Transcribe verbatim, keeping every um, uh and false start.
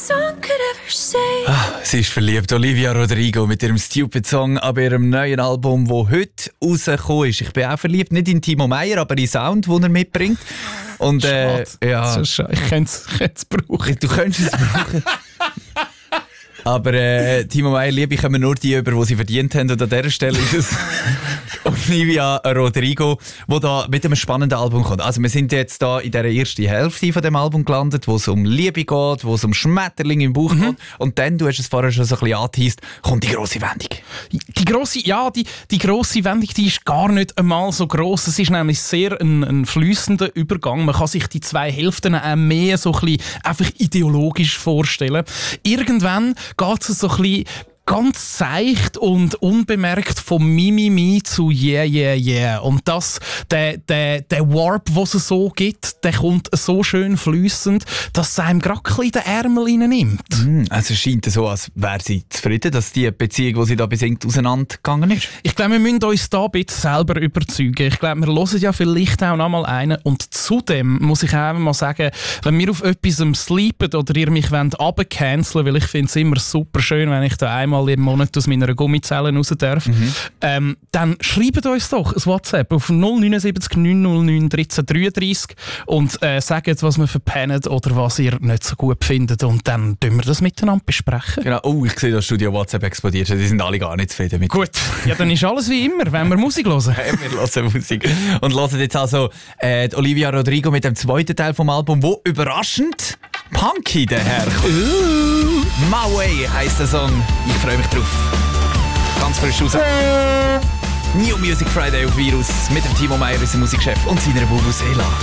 Ah, sie ist verliebt. Olivia Rodrigo mit ihrem Stupid Song ab ihrem neuen Album, das heute rausgekommen ist. Ich bin auch verliebt, nicht in Timo Meyer, aber in den Sound, den er mitbringt. Und, äh, ja. So ich könnte es brauchen. Du könntest es brauchen. Aber äh, Timo Meyer Liebe kommen nur die über, die sie verdient haben. Und an dieser Stelle ist es Olivia Rodrigo, die da mit einem spannenden Album kommt. Also wir sind jetzt da in der ersten Hälfte von dem Album gelandet, wo es um Liebe geht, wo es um Schmetterling im Bauch mhm. geht. Und dann, du hast es vorher schon so ein bisschen angeteased, kommt die grosse Wendung. Die grosse, ja, die, die grosse Wendung, die ist gar nicht einmal so gross. Es ist nämlich sehr ein, ein fließender Übergang. Man kann sich die zwei Hälften auch mehr so ein bisschen einfach ideologisch vorstellen. Irgendwann geht es so ein bisschen ganz seicht und unbemerkt von Mimimi zu Yeah, Yeah, Yeah. Und das, der, der, der Warp, den es so gibt, der kommt so schön fließend, dass es einem gerade ein bisschen den Ärmel reinnimmt. Mm, also es scheint so, als wäre sie zufrieden, dass die Beziehung, die sie da besingt, auseinandergegangen ist. Ich glaube, wir müssen uns da ein bisschen selber überzeugen. Ich glaube, wir hören ja vielleicht auch noch mal einen. Und zudem muss ich auch mal sagen, wenn wir auf etwas sleepen oder ihr mich runtercanceln wollt, weil ich finde es immer super schön, wenn ich da einmal im Monat aus meiner Gummizelle raus darf, mhm. ähm, dann schreibt uns doch ein WhatsApp auf null neun sieben neun null neun eins drei drei drei und äh, sagt, was wir verpennen oder was ihr nicht so gut findet, und dann tun wir das miteinander besprechen. Genau. Oh, ich sehe, das Studio WhatsApp explodiert. Die sind alle gar nicht zufrieden mit. Gut, ja, dann ist alles wie immer, wenn wir Musik hören. Ja, wir hören Musik. Und hören jetzt also äh, Olivia Rodrigo mit dem zweiten Teil vom Album, wo überraschend punky daherkommt. Uh. My Way heisst der Song. Ich freue mich drauf. Ganz frisch raus. New Music Friday auf Virus mit dem Timo Meyer, unserem Musikchef, und seiner Vuvuzela.